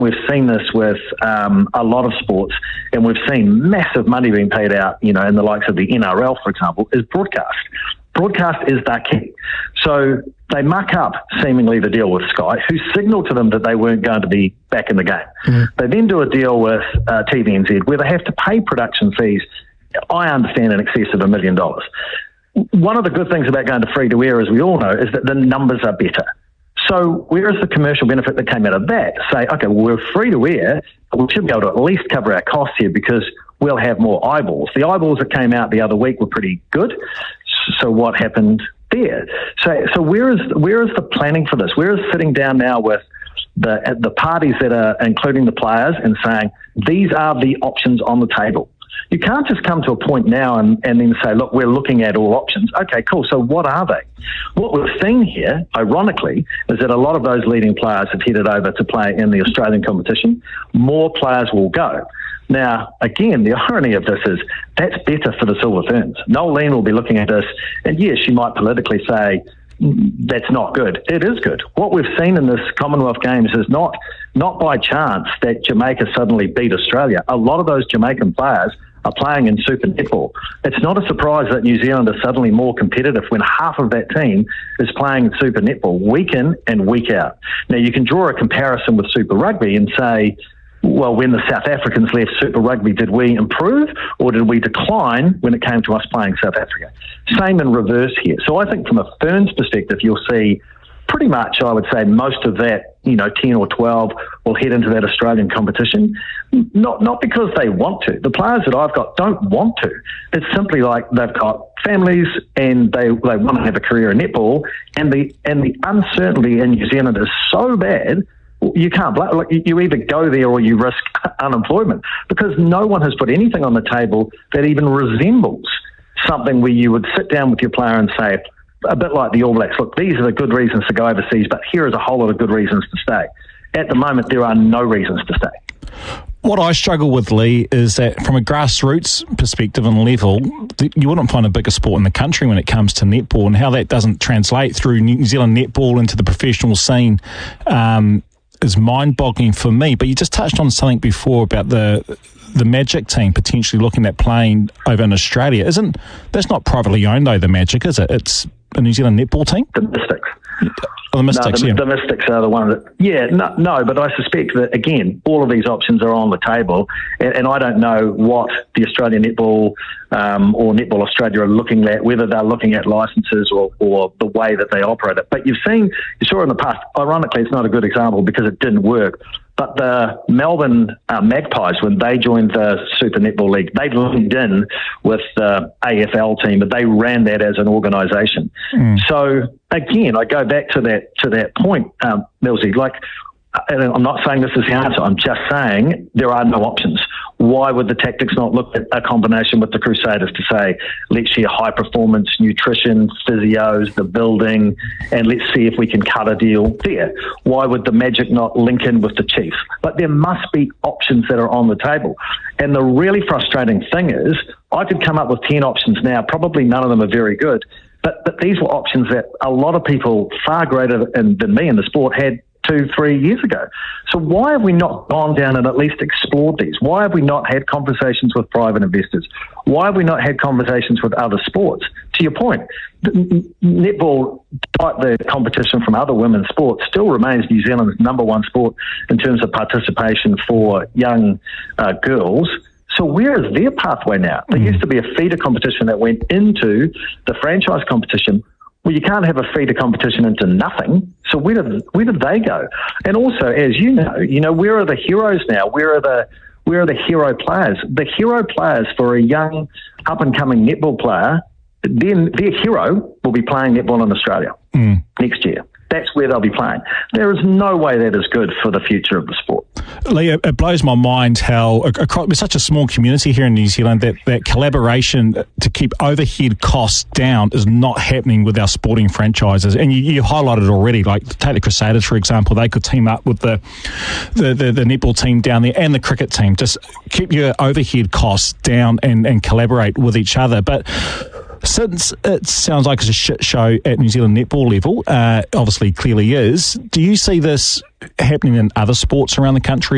We've seen this with a lot of sports, and we've seen massive money being paid out, in the likes of the NRL, for example, is broadcast. Broadcast is their key. So they muck up, seemingly, the deal with Sky, who signalled to them that they weren't going to be back in the game. Mm. They then do a deal with TVNZ where they have to pay production fees, I understand, in excess of $1 million. One of the good things about going to free-to-air, as we all know, is that the numbers are better. So where is the commercial benefit that came out of that? Say, okay, well, we're free-to-air, we should be able to at least cover our costs here because we'll have more eyeballs. The eyeballs that came out the other week were pretty good. So what happened there? So where is the planning for this? Where is sitting down now with the parties that are including the players and saying, these are the options on the table? You can't just come to a point now and then say, look, we're looking at all options. Okay, cool. So what are they? What we're seeing here, ironically, is that a lot of those leading players have headed over to play in the Australian competition. More players will go. Now, again, the irony of this is that's better for the Silver Ferns. Nolene will be looking at this, and yes, she might politically say, that's not good. It is good. What we've seen in this Commonwealth Games is not by chance that Jamaica suddenly beat Australia. A lot of those Jamaican players are playing in Super Netball. It's not a surprise that New Zealand is suddenly more competitive when half of that team is playing in Super Netball week in and week out. Now, you can draw a comparison with Super Rugby and say, well, when the South Africans left Super Rugby, did we improve or did we decline when it came to us playing South Africa? Same in reverse here. So I think from a Ferns perspective, you'll see pretty much, I would say, most of that, 10 or 12 will head into that Australian competition. Not because they want to. The players that I've got don't want to. It's simply like they've got families and they want to have a career in netball, and the uncertainty in New Zealand is so bad. You can't, you either go there or you risk unemployment because no one has put anything on the table that even resembles something where you would sit down with your player and say, a bit like the All Blacks, look, these are the good reasons to go overseas, but here is a whole lot of good reasons to stay. At the moment, there are no reasons to stay. What I struggle with, Lee, is that from a grassroots perspective and level, you wouldn't find a bigger sport in the country when it comes to netball, and how that doesn't translate through New Zealand netball into the professional scene is mind-boggling for me. But you just touched on something before about the Magic team potentially looking at playing over in Australia. That's not privately owned, though, the Magic, is it? It's a New Zealand netball team? The Mystics. Oh, the Mystics, The Mystics are the one that... No, but I suspect that, again, all of these options are on the table, and I don't know what the Australian Netball or Netball Australia are looking at, whether they're looking at licences or the way that they operate it. But you saw in the past, ironically, it's not a good example because it didn't work, but the Melbourne Magpies, when they joined the Super Netball League, they linked in with the AFL team, but they ran that as an organisation. So, again, I go back to that point, Millsy, and I'm not saying this is the answer, I'm just saying there are no options. Why would the Tactics not look at a combination with the Crusaders to say, let's share high performance, nutrition, physios, the building, and let's see if we can cut a deal there? Why would the Magic not link in with the Chiefs? But there must be options that are on the table. And the really frustrating thing is, I could come up with 10 options now, probably none of them are very good, but these were options that a lot of people far greater than me in the sport had 2-3 years ago. So why have we not gone down and at least explored these? Why have we not had conversations with private investors? Why have we not had conversations with other sports? To your point, netball, despite the competition from other women's sports, still remains New Zealand's number one sport in terms of participation for young girls. So where is their pathway now? There used to be a feeder competition that went into the franchise competition. Well, you can't have a feeder competition into nothing. So where did they go? And also, as you know, where are the heroes now? Where are the hero players? The hero players for a young, up-and-coming netball player, then their hero will be playing netball in Australia next year. That's where they'll be playing. There is no way that is good for the future of the sport. Lee, it blows my mind how we're such a small community here in New Zealand that collaboration to keep overhead costs down is not happening with our sporting franchises. And you highlighted already, like take the Crusaders, for example. They could team up with the netball team down there and the cricket team. Just keep your overhead costs down and collaborate with each other. But since it sounds like it's a shit show at New Zealand netball level, obviously clearly is, do you see this happening in other sports around the country